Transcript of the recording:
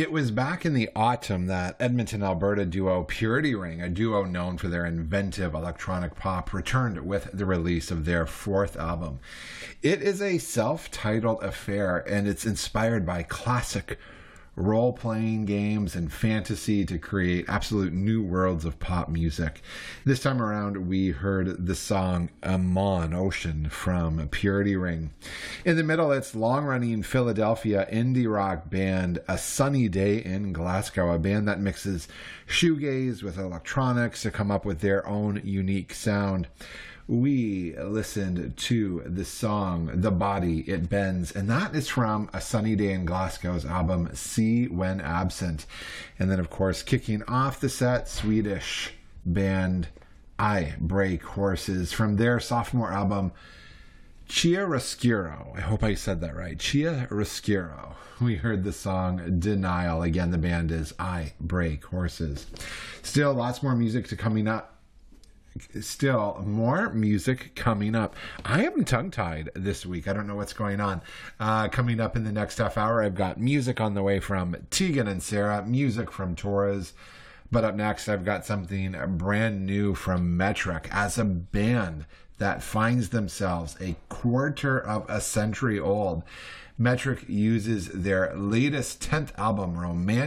It was back in the autumn that Edmonton, Alberta duo Purity Ring, a duo known for their inventive electronic pop, returned with the release of their fourth album. It is a self-titled affair, and it's inspired by classic role-playing games and fantasy to create absolute new worlds of pop music. This time around, we heard the song Amon Ocean from Purity Ring. In the middle, it's long-running Philadelphia indie rock band A Sunny Day in Glasgow, a band that mixes shoegaze with electronics to come up with their own unique sound. We listened to the song The Body It Bends, and that is from A Sunny Day in Glasgow's album See When Absent. And then, of course, kicking off the set, Swedish band I Break Horses from their sophomore album Chiaroscuro. I hope I said that right. Chiaroscuro. We heard the song Denial. Again, the band is I Break Horses. Still, lots more music coming up. Still more music coming up. I am tongue-tied this week. I don't know what's going on. Coming up in the next half hour, I've got music on the way from Tegan and Sarah, music from Torres. But up next, I've got something brand new from Metric as a band that finds themselves a quarter of a century old. Metric uses their latest 10th album, Romantic